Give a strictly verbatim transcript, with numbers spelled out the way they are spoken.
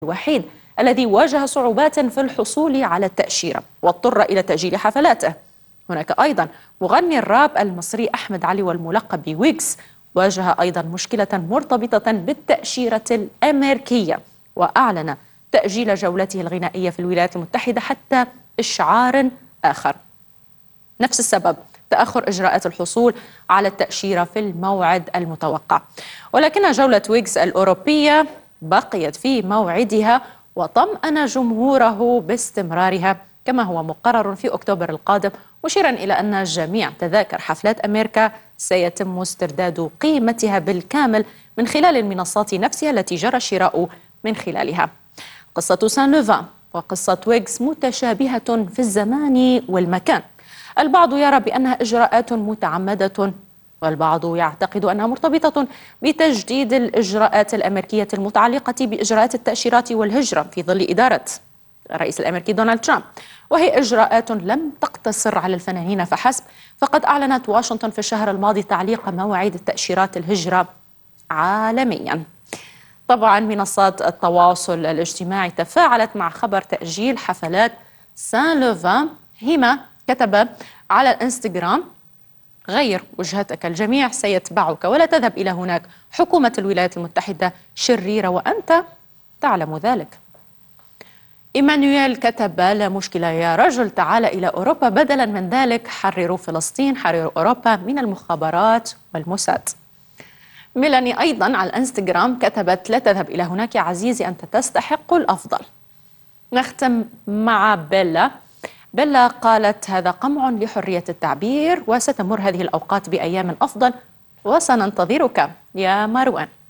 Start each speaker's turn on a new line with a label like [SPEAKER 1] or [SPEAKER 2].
[SPEAKER 1] الوحيد الذي واجه صعوبات في الحصول على التأشيرة واضطر إلى تأجيل حفلاته. هناك أيضا مغني الراب المصري أحمد علي والملقب بويغز واجه أيضا مشكلة مرتبطة بالتأشيرة الأمريكية، وأعلن تأجيل جولته الغنائية في الولايات المتحدة حتى إشعار آخر. نفس السبب، تأخر إجراءات الحصول على التأشيرة في الموعد المتوقع، ولكن جولة ويغز الأوروبية بقيت في موعدها وطمأن جمهوره باستمرارها كما هو مقرر في أكتوبر القادم، مشيرا إلى أن جميع تذاكر حفلات أمريكا سيتم استرداد قيمتها بالكامل من خلال المنصات نفسها التي جرى الشراء من خلالها. قصة سان لوفان وقصة ويغز متشابهة في الزمان والمكان، البعض يرى بأنها إجراءات متعمدة والبعض يعتقد أنها مرتبطة بتجديد الإجراءات الأمريكية المتعلقة بإجراءات التأشيرات والهجرة في ظل إدارة الرئيس الأمريكي دونالد ترامب، وهي إجراءات لم تقتصر على الفنانين فحسب، فقد أعلنت واشنطن في الشهر الماضي تعليق مواعيد التأشيرات الهجرة عالميا. طبعا منصات التواصل الاجتماعي تفاعلت مع خبر تأجيل حفلات سان لوفان. هيما كتب على الانستغرام: غير وجهتك، الجميع سيتبعك ولا تذهب إلى هناك، حكومة الولايات المتحدة شريرة وأنت تعلم ذلك. إيمانويل كتب: لا مشكلة يا رجل، تعال إلى أوروبا، بدلا من ذلك حرروا فلسطين، حرروا أوروبا من المخابرات والموساد. ميلاني أيضا على الانستغرام كتبت: لا تذهب إلى هناك يا عزيزي، أنت تستحق الأفضل. نختم مع بيلا. بيلا قالت: هذا قمع لحرية التعبير، وستمر هذه الأوقات بأيام أفضل وسننتظرك يا مروان.